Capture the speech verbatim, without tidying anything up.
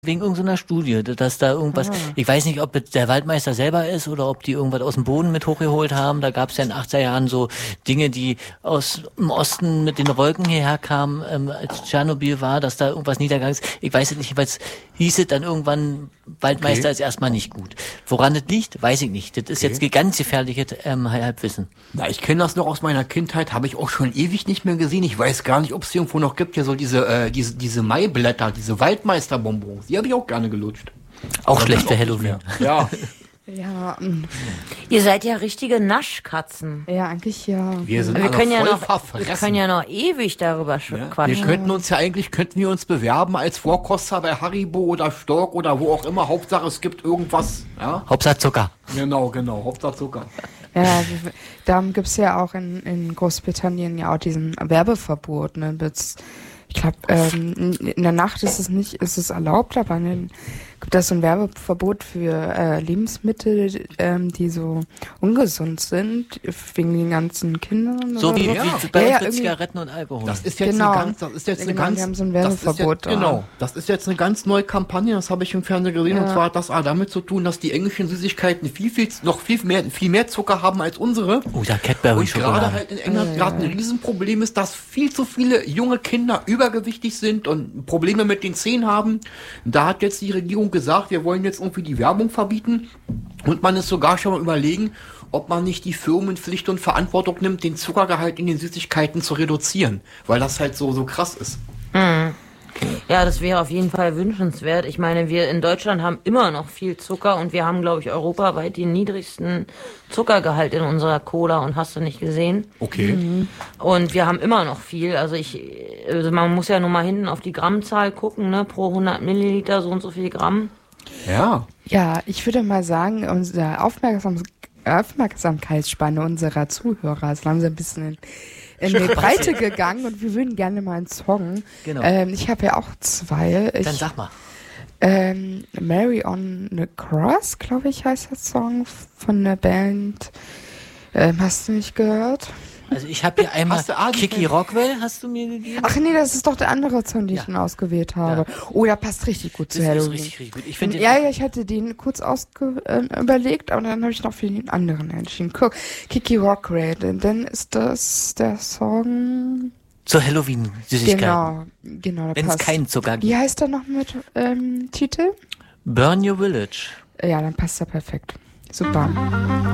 Wegen irgendeiner Studie, dass da irgendwas, ah. ich weiß nicht, ob es der Waldmeister selber ist oder ob die irgendwas aus dem Boden mit hochgeholt haben. Da gab es ja in den achtziger Jahren so Dinge, die aus dem Osten mit den Wolken hierher kamen, ähm, als Tschernobyl war, dass da irgendwas niedergegangen ist. Ich weiß es nicht, jedenfalls hieß es dann irgendwann, Waldmeister okay. ist erstmal nicht gut. Woran das liegt, weiß ich nicht. Das ist okay. jetzt ganz gefährliches ähm, Halbwissen. Na, ich kenne das noch aus meiner Kindheit, habe ich auch schon ewig nicht mehr gesehen. Ich weiß gar nicht, ob es irgendwo noch gibt, ja so diese, äh, diese, diese Maiblätter, diese Waldmeisterbonbons. Die habe ich auch gerne gelutscht. Auch Aber schlecht für Halloween. Ja. Ja. Ihr seid ja richtige Naschkatzen. Ja, eigentlich ja. Wir sind wir alle können ja voll noch, verfressen. wir können ja noch ewig darüber ja. quatschen. Wir könnten uns ja eigentlich, könnten wir uns bewerben als Vorkoster bei Haribo oder Stork oder wo auch immer. Hauptsache es gibt irgendwas. Ja? Hauptsache Zucker. Genau, genau. Hauptsache Zucker. Ja, darum gibt's ja auch in, in Großbritannien ja auch diesen Werbeverbot, ne, bis ich glaube, ähm, in der Nacht ist es nicht, ist es erlaubt, aber in den, gibt es so ein Werbeverbot für äh, Lebensmittel, ähm, die so ungesund sind, wegen den ganzen Kindern. So wie, ja. wie bei ja, ja, Zigaretten und Alkohol. Das ist jetzt genau. eine ganz, das ist jetzt ja, eine genau, ganz, wir haben so ein Werbeverbot. das ist jetzt, genau, das ist jetzt eine ganz neue Kampagne, das habe ich im Fernsehen gesehen, ja. und zwar hat das ah, damit zu tun, dass die englischen Süßigkeiten viel, viel, noch viel mehr, viel mehr Zucker haben als unsere. Oh, ja, Cadbury Und gerade halt in England ja, gerade ja. ein Riesenproblem ist, dass viel zu viele junge Kinder übergewichtig sind und Probleme mit den Zähnen haben. Da hat jetzt die Regierung gesagt, wir wollen jetzt irgendwie die Werbung verbieten und man ist sogar schon mal überlegen, ob man nicht die Firmen Pflicht und Verantwortung nimmt, den Zuckergehalt in den Süßigkeiten zu reduzieren, weil das halt so so krass ist. Mhm. Ja, das wäre auf jeden Fall wünschenswert. Ich meine, wir in Deutschland haben immer noch viel Zucker und wir haben, glaube ich, europaweit den niedrigsten Zuckergehalt in unserer Cola und hast du nicht gesehen? Okay. Mhm. Und wir haben immer noch viel. Also ich, also man muss ja nur mal hinten auf die Grammzahl gucken, ne? Pro hundert Milliliter so und so viel Gramm. Ja. Ja, ich würde mal sagen, unsere Aufmerksam Aufmerksamkeitsspanne unserer Zuhörer ist langsam ein bisschen in, in die Breite gegangen und wir würden gerne mal einen Song. Genau. Ähm, ich habe ja auch zwei. Ich, Dann sag mal. Ähm, Mary on the Cross, glaube ich, heißt der Song von der Band. Ähm, hast du nicht gehört? Also ich habe hier einmal Kiki Rockwell, hast du mir gegeben? Ach nee, das ist doch der andere Song, den ja. ich schon ausgewählt habe. Ja. Oh, der passt richtig gut das zu Halloween. Ist richtig, richtig gut. Ich find ja, ja, ich hatte den kurz ausge äh, überlegt, aber dann habe ich noch für den anderen entschieden. Guck, Kiki Rockwell, denn dann ist das der Song... Zur Halloween-Süßigkeit. Genau, genau. Wenn es keinen Zucker gibt. Wie heißt der noch mit ähm, Titel? Burn Your Village. Ja, dann passt er perfekt. Super.